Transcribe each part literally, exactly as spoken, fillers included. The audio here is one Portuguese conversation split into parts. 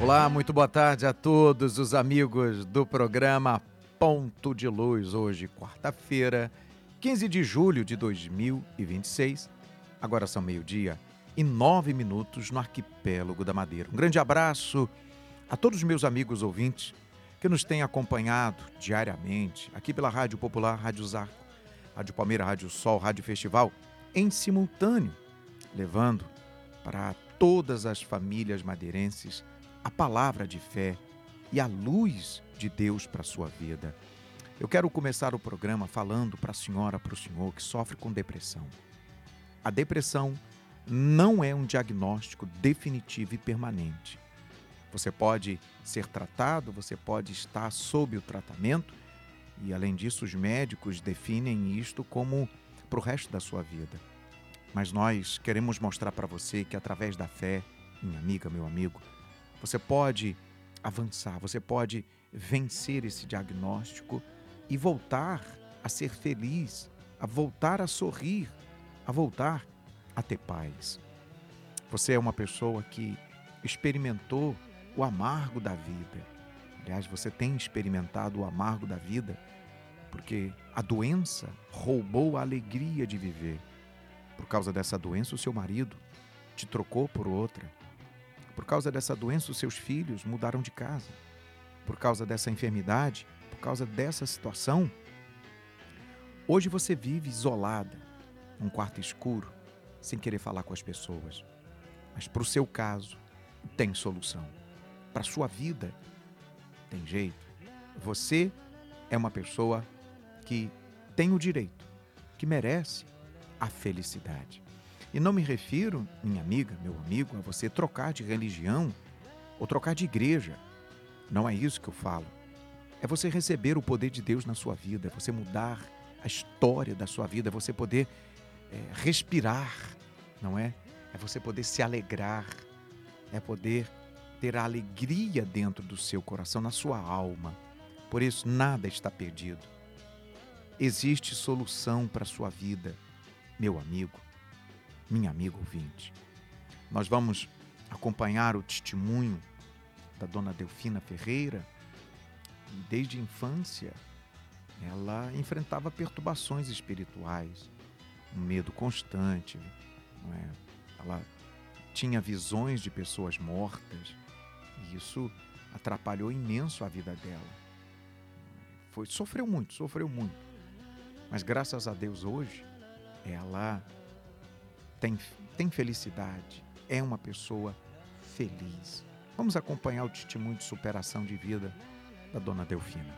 Olá, muito boa tarde a todos os amigos do programa Ponto de Luz. Hoje, quarta-feira, quinze de julho de dois mil e vinte e seis. Agora são meio-dia e nove minutos no arquipélago da Madeira. Um grande abraço a todos os meus amigos ouvintes que nos têm acompanhado diariamente aqui pela Rádio Popular, Rádio Zarco, Rádio Palmeira, Rádio Sol, Rádio Festival, em simultâneo, levando para todas as famílias madeirenses a palavra de fé e a luz de Deus para a sua vida. Eu quero começar o programa falando para a senhora, para o senhor que sofre com depressão. A depressão não é um diagnóstico definitivo e permanente. Você pode ser tratado, você pode estar sob o tratamento e, além disso, os médicos definem isto como para o resto da sua vida. Mas nós queremos mostrar para você que, através da fé, minha amiga, meu amigo, você pode avançar, você pode vencer esse diagnóstico e voltar a ser feliz, a voltar a sorrir, a voltar a ter paz. Você é uma pessoa que experimentou o amargo da vida. Aliás, você tem experimentado o amargo da vida porque a doença roubou a alegria de viver. Por causa dessa doença, o seu marido te trocou por outra. Por causa dessa doença, os seus filhos mudaram de casa. Por causa dessa enfermidade, por causa dessa situação, hoje você vive isolada, num quarto escuro, sem querer falar com as pessoas. Mas para o seu caso, tem solução. Para a sua vida, tem jeito. Você é uma pessoa que tem o direito, que merece a felicidade. E não me refiro, minha amiga, meu amigo, a você trocar de religião ou trocar de igreja. Não é isso que eu falo. É você receber o poder de Deus na sua vida, é você mudar a história da sua vida, é você poder é, respirar, não é? É você poder se alegrar, é poder ter a alegria dentro do seu coração, na sua alma. Por isso, nada está perdido. Existe solução para a sua vida, meu amigo, minha amiga ouvinte. Nós vamos acompanhar o testemunho da dona Delfina Ferreira. E desde a infância, ela enfrentava perturbações espirituais, um medo constante, não é? Ela tinha visões de pessoas mortas e isso atrapalhou imenso a vida dela. Foi, sofreu muito, sofreu muito. Mas graças a Deus hoje, ela tem, tem felicidade, é uma pessoa feliz. Vamos acompanhar o testemunho de superação de vida da dona Delfina.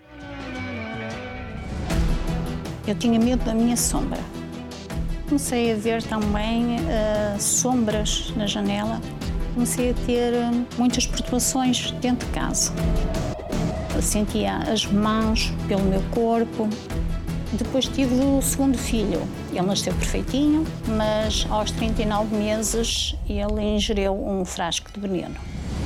Eu tinha medo da minha sombra. Comecei a ver também uh, sombras na janela. Comecei a ter uh, muitas perturbações dentro de casa. Eu sentia as mãos pelo meu corpo. Depois tive o segundo filho. Ele nasceu perfeitinho, mas aos trinta e nove meses ele ingeriu um frasco de veneno.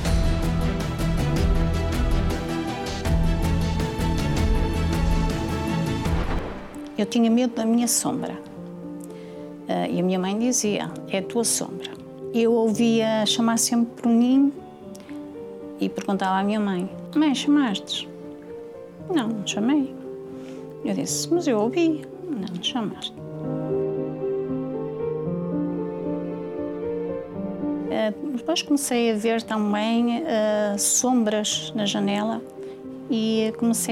Eu tinha medo da minha sombra. E a minha mãe dizia, é a tua sombra. Eu ouvia chamar sempre por mim e perguntava à minha mãe, mãe, chamaste? Não, não chamei. Eu disse, mas eu ouvi. Não, não chamaste. Depois comecei a ver também uh, sombras na janela e comecei